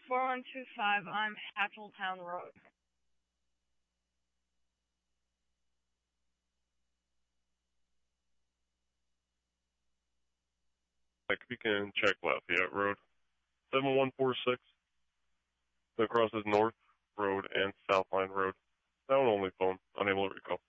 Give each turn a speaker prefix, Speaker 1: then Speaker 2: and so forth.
Speaker 1: 4125, I'm Hatcheltown Road.
Speaker 2: Like, you can check Lafayette Road. 7146. That crosses North Road and South Line Road. That one only phone. Unable to recall.